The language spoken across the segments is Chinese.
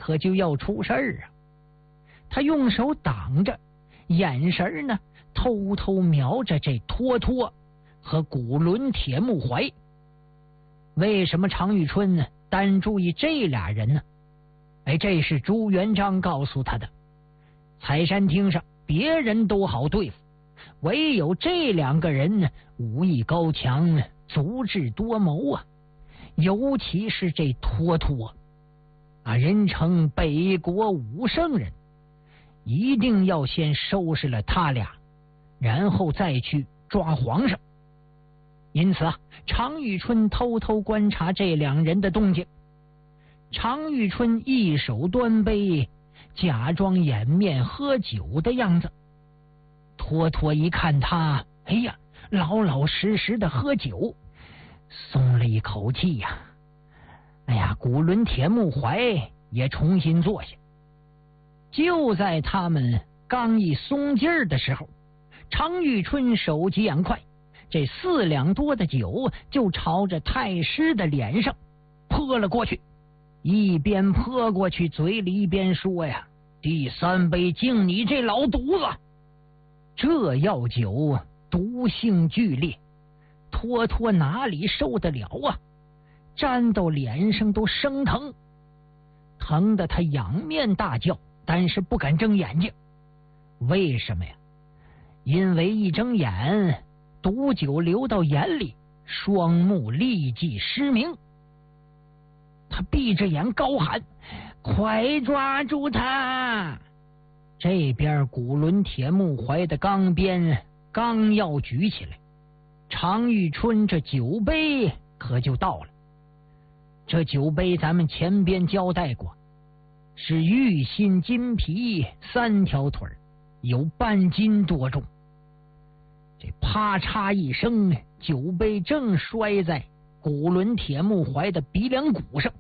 可就要出事儿啊！他用手挡着，眼神呢偷偷瞄着这托托和古伦铁木怀。为什么常遇春呢单注意这俩人呢？这是朱元璋告诉他的。采山厅上别人都好对付，唯有这两个人呢武艺高强，足智多谋啊！尤其是这托托人称北国武圣人，一定要先收拾了他俩，然后再去抓皇上。因此常遇春偷偷观察这两人的动静。常遇春一手端杯，假装掩面喝酒的样子。托托一看他，老老实实的喝酒，松了一口气呀。古伦铁木怀也重新坐下。就在他们刚一松劲儿的时候，常遇春手疾眼快，这4两多的酒就朝着太师的脸上泼了过去。一边泼过去，嘴里一边说呀：“第3杯敬你这老犊子！”这药酒毒性剧烈，托托哪里受得了啊？沾到脸上都生疼，疼得他仰面大叫，但是不敢睁眼睛。为什么呀？因为一睁眼，毒酒流到眼里，双目立即失明。他闭着眼高喊：“快抓住他！”这边古伦铁木怀的钢鞭刚要举起来，常遇春这酒杯可就到了。这酒杯咱们前边交代过，是玉心金皮3条腿，有半斤多重。这啪嚓一声，酒杯正摔在古伦铁木怀的鼻梁骨上。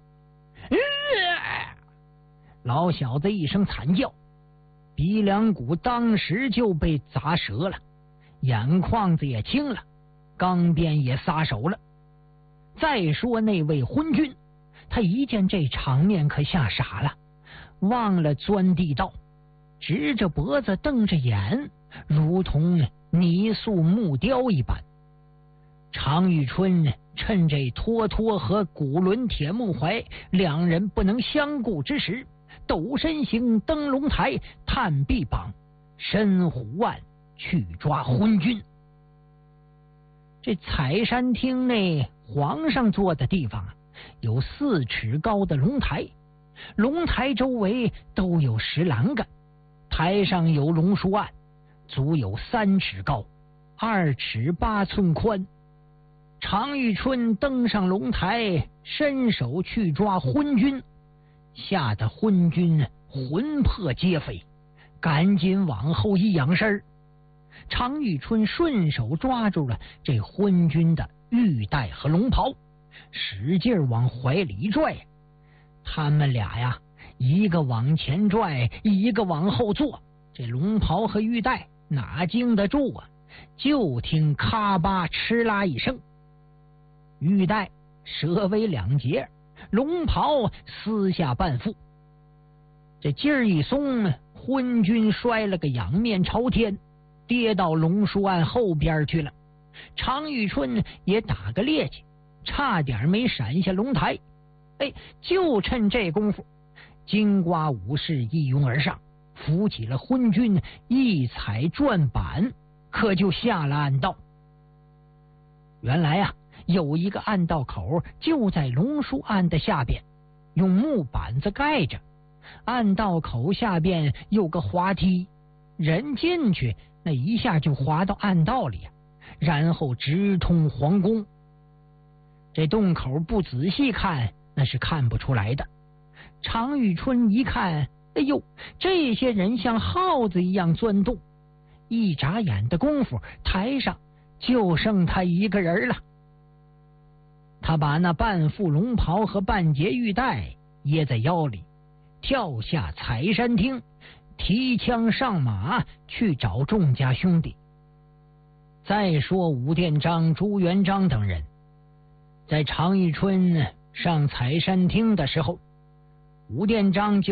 老小子一声惨叫，鼻梁骨当时就被砸折了，眼眶子也青了，钢鞭也撒手了。再说那位昏君，他一见这场面可吓傻了，忘了钻地道，直着脖子瞪着眼，如同泥塑木雕一般。常遇春趁这托托和古伦铁木怀两人不能相顾之时，抖身形登龙台，探臂膀，伸虎腕去抓昏君。这采山厅内皇上坐的地方有4尺高的龙台，龙台周围都有石栏杆，台上有龙书案，足有3尺高，2尺8寸宽。常遇春登上龙台，伸手去抓昏君，吓得昏君魂魄皆飞，赶紧往后一仰身。常遇春顺手抓住了这昏君的玉带和龙袍，使劲往怀里一拽。他们俩呀，一个往前拽，一个往后坐，这龙袍和玉带哪经得住啊？就听咔吧哧啦一声，玉带折为2截，龙袍撕下半副。这劲儿一松，昏君摔了个仰面朝天，跌到龙书案后边去了。常遇春也打个趔趄，差点没闪下龙台。就趁这功夫，金瓜武士一拥而上，扶起了昏君，一踩转板，可就下了暗道。原来有一个暗道口就在龙书案的下边，用木板子盖着。暗道口下边有个滑梯，人进去那一下就滑到暗道里，然后直通皇宫。这洞口不仔细看那是看不出来的。常遇春一看，这些人像耗子一样钻洞，一眨眼的功夫，台上就剩他一个人了。他把那半副龙袍和半截玉带掖在腰里，跳下采山厅，提枪上马去找众家兄弟。再说武殿章、朱元璋等人，在常遇春上采山厅的时候，武殿章就